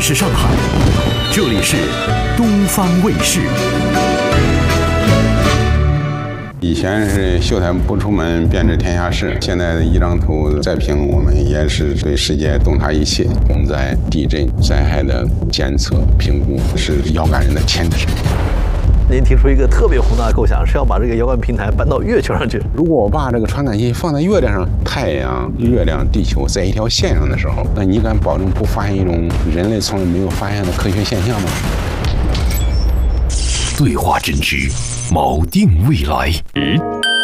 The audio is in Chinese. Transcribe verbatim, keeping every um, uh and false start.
是上海，这里是东方卫视。 以前是秀才不出门便知天下事，现在一张图再评，我们也是对世界洞察一切。我们在地震灾害的监测评估是遥感人的前提。 您提出一个特别宏大的构想，是要把这个遥感平台搬到月球上去。 如果我把这个传感器放在月亮上，太阳、月亮、地球在一条线上的时候，那你敢保证不发现一种人类从来没有发现的科学现象吗？ 对话真知，锚定未来。